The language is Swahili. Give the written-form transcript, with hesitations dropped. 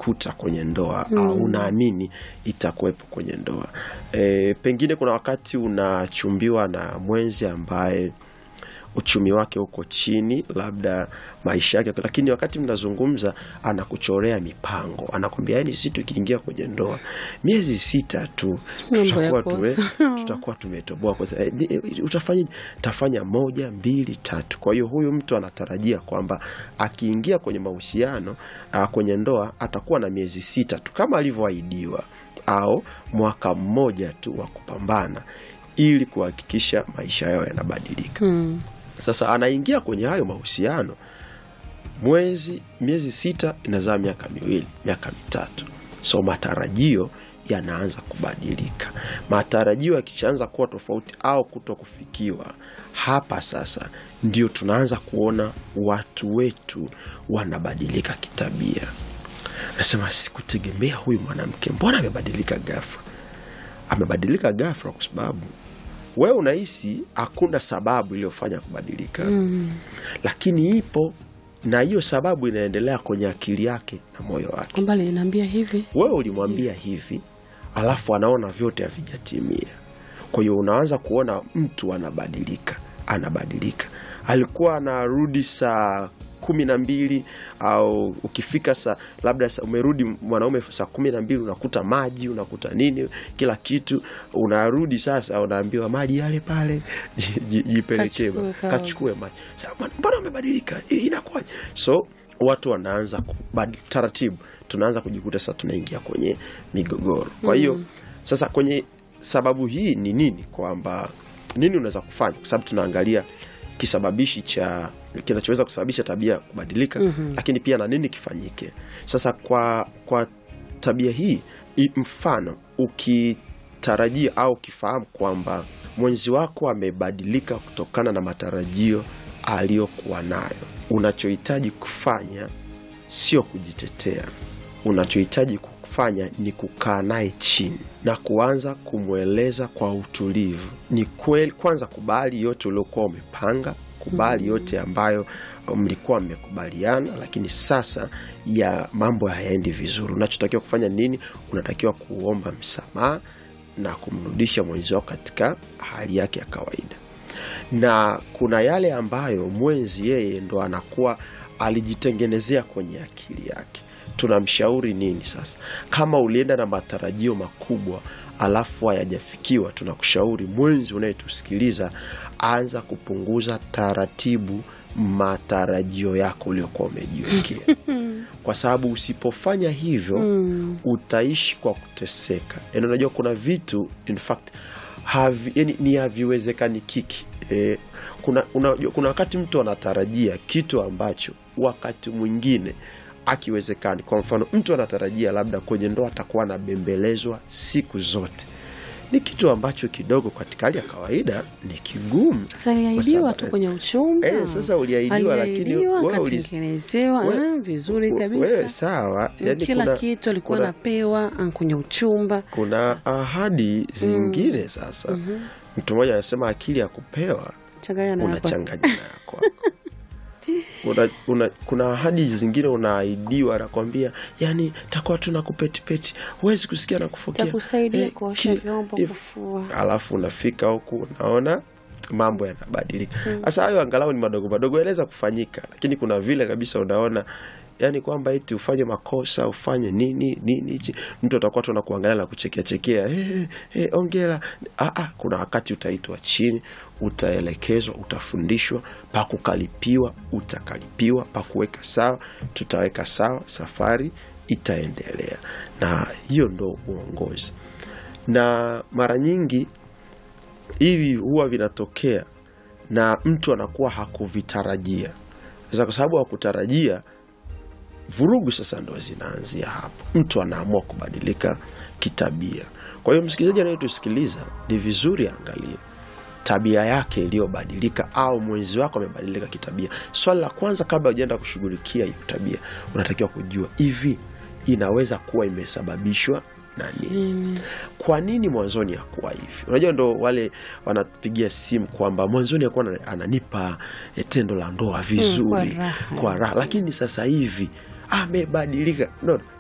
itakuta kwenye ndoa au unaamini itakuwepo kwenye ndoa. Pengine kuna wakati unachumbiwa na mwenzi ambaye uchumi wake uko chini, labda maisha yake, lakini wakati mnazungumza anakuchorea mipango, anakwambia yani sisi tukiingia kwenye ndoa miezi 6 tu tutakuwa tumetoboa. Kwa sababu utafanya 1 2 3. Kwa hiyo huyu mtu anatarajia kwamba akiingia kwenye mahusiano, kwenye ndoa atakuwa na miezi 6 tu kama alivyoahidiwa, au mwaka mmoja tu wa kupambana ili kuhakikisha maisha yao yanabadilika. Sasa anaingia kwenye hayo mahusiano, miezi 6 inazaa miaka 2, miaka 3. So matarajio yanaanza kubadilika. Matarajio yakishaanza kuwa tofauti au kutokufikiwa, hapa sasa ndio tunaanza kuona watu wetu wanabadilika kitabia. Nasema sikutegemea huyu mwanamke, mbona amebadilika ghafla? Amebadilika ghafla kwa sababu wewe unahisi hakuna sababu iliyofanya kubadilika. Lakini ipo, na hiyo sababu inaendelea kwenye akili yake na moyo wake. Mbali inaambia hivi. Wewe ulimwambia hivi, alafu anaona vyote havijatimia. Kwa hiyo unaanza kuona mtu anabadilika. Alikuwa anarudi saa 12, au ukifika labda umerudi mwanaume saa 12 unakuta maji, unakuta nini, kila kitu. Unarudi sasa unaambiwa maji yale pale jipelekee, kachukue maji. Sasa mbona umebadilika? Inakuwaje? So watu wanaanza taratibu, tunaanza kujikuta sasa tunaingia kwenye migogoro. Kwa hiyo sasa kwenye sababu hii ni nini, kwamba nini unaweza kufanya, kwa sababu tunaangalia kisababishi cha kinachoweza kusababisha tabia kubadilika, lakini pia na nini kifanyike. Sasa kwa tabia hii, mfano ukitarajia au ukifahamu kwamba mwenzi wako amebadilika kutokana na matarajio aliyokuwa nayo, unachohitaji kufanya sio kujitetea. Unachohitaji kufanya ni kukaa naye chini na kuanza kumweleza kwa utulivu. Ni kweli, kwanza kubali yote uliokuwa umepanga, kubali yote ambayo mlikuwa mmekubaliana, lakini sasa ya mambo hayaendi vizuri. Unachotakiwa kufanya nini? Unatakiwa kuomba msamaha na kumrudisha mwenzi wako katika hali yake ya kawaida. Na kuna yale ambayo mwenzi yeye ndo anakuwa alijitengenezea kwenye akili yake. Tunamshauri nini sasa? Kama ulienda na matarajio makubwa alafu hayajafikiwa, tunakushauri mwenzi unayetusikiliza, anza kupunguza taratibu matarajio yako uliyokuwa umejiwekea. Kwa sababu usipofanya hivyo utaishi kwa kuteseka. Yaani unajua kuna vitu in fact ni haviwezekani kiki. Kuna wakati mtu anatarajia kitu ambacho wakati mwingine akiwezekani. Kwa mfano mtu anatarajia labda kwenye ndoa atakuwa anabembelezwa siku zote. Ni kitu ambacho kidogo katika hali ya kawaida ni kigumu. Sasa aliahidiwa tu kwenye uchumba. Sasa uliahidiwa, lakini wewe ulitengenezewa vizuri kabisa. Wewe sawa, yani kila kitu alikuwa anapewa kwenye uchumba. Kuna ahadi zingine sasa. Mtu mmoja anasema akili ya kupewa unachanganya yako. Kuna ahadi zingine unaahidiwa, anakuambia yani takuwa tunakupetipeti, huwezi kusikia na kufokea, takusaidia kuosha vyombo, kufua. Alafu unafika huku unaona mambo yanabadilika. Sasa hayo angalau ni madogo madogo yanaweza kufanyika, lakini kuna vile kabisa unaona yani kwamba eti ufanye makosa, ufanye nini mtu atakuwa tu anakuangalia na kuchekea ongera. Kuna wakati utaitwa chini, utaelekezwa, utafundishwa, pa kukalipiwa utakalipiwa, pa kuweka sawa tutaweka sawa, safari itaendelea. Na hiyo ndo uongozi. Na mara nyingi hivi huwa vinatokea na mtu anakuwa hakuvitarajia. Sasa kwa sababu hakutarajia, vurugu sasa ndo zinaanzia hapo. Mtu anaamua kubadilika kitabia. Kwa hiyo msikilizaji anayetusikiliza, ni vizuri angalia tabia yake iliyobadilika, au mwenzi wako amebadilika kitabia. Swali la kwanza kabla hujaenda kushughulikia hiyo tabia, unatakiwa kujua hivi inaweza kuwa imesababishwa na nini? Kwa nini mwanzoni hakuwa hivi? Unajua ndo wale wanapigia simu kwamba mwanzoni alikuwa ananipa tendo la ndoa vizuri, kwa raha, lakini sasa hivi amebadilika.